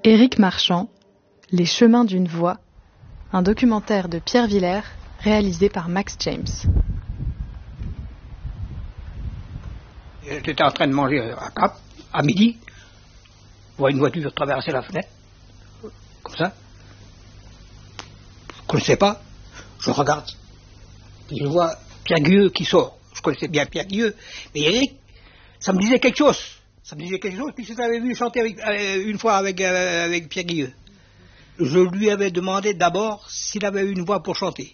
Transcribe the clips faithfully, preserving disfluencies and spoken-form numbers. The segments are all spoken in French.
Éric Marchand, Les chemins d'une voix, un documentaire de Pierre Villers réalisé par Max James. J'étais en train de manger à Cap, à midi, je vois une voiture traverser la fenêtre, comme ça. Je ne connaissais pas, je regarde, je vois Pierre Guilleux qui sort. Je connaissais bien Pierre Guilleux, mais Éric, ça me disait quelque chose. Ça me disait quelque chose, puisque j'avais vu chanter avec, euh, une fois avec, euh, avec Pierre Guilleux. Je lui avais demandé d'abord s'il avait une voix pour chanter.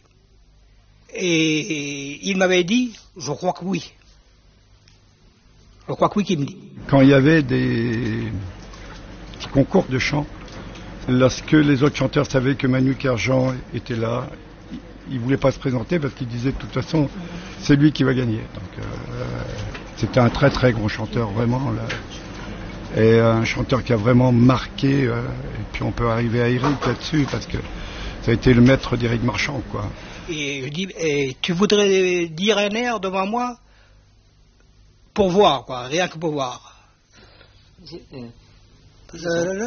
Et il m'avait dit, je crois que oui. Je crois que oui qu'il me dit. Quand il y avait des concours de chant, lorsque les autres chanteurs savaient que Manu Kerjan était là, il ne voulait pas se présenter parce qu'il disait de toute façon, c'est lui qui va gagner. Donc, euh, c'était un très très gros chanteur, vraiment. Là. Et un chanteur qui a vraiment marqué, euh, et puis on peut arriver à Éric là-dessus, parce que ça a été le maître d'Éric Marchand, quoi. Et je dis, et tu voudrais dire un air devant moi pour voir, quoi, rien que pour voir. Nous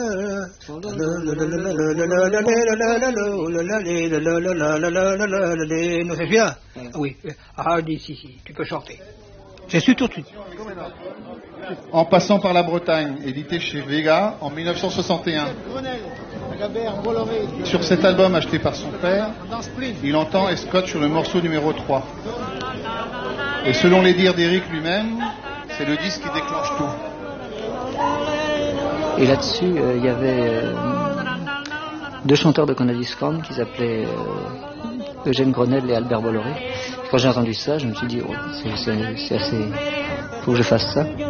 fait bien. Oui. Ah, dis si, si, tu peux chanter. Je suis tout de suite. En passant par la Bretagne, édité chez Vega en mille neuf cent soixante et un. Sur cet album acheté par son père, il entend et scotche sur le morceau numéro trois. Et selon les dires d'Éric lui-même, c'est le disque qui déclenche tout. Et là-dessus, euh, il y avait euh, deux chanteurs de Conadiscom qui s'appelaient euh, Eugène Grenelle et Albert Bolloré. Quand j'ai entendu ça, je me suis dit, oh, c'est, c'est, c'est assez... faut que je fasse ça.